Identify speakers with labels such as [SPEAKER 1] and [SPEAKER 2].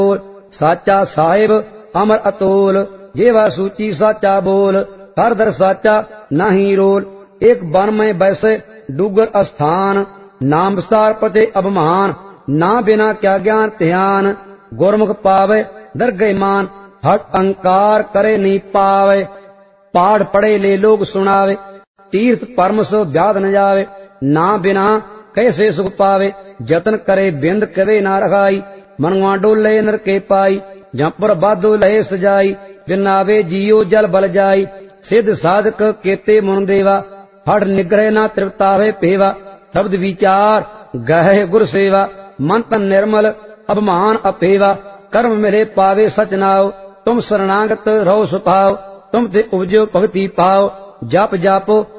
[SPEAKER 1] साचा साहिब अमर अतोल, जेवा सूची साचा बोल, हर दर साचा नाही रोल। एक वन में वैसे डूगर स्थान, नाम विस्तार पते अभिमान, ना बिना क्या ज्ञान ध्यान। गुरमुख पावे दरगह मान, हट अंकार करे नहीं पावे। पाठ पढ़े ले लोग सुनावे, तीर्थ परम सो व्याध न जावे। ना बिना कैसे सुख पावे, जतन करे बिंद कवे ना रखाई। मनवा डोले नर के पाई, जपर बाधो लहे सजाई। बिनावे जियो जल बल जाई, सिद्ध साधक केते मुन देवा। हठ निग्रह ना तृप्तावे पेवा, शब्द विचार गहे गुर सेवा। मन तन निर्मल अभिमान अपेवा, कर्म मिले पावे सच नाव। तुम शरणागत रहो सुभाव, तुम ते उपजो भक्ति पाओ। जप जापो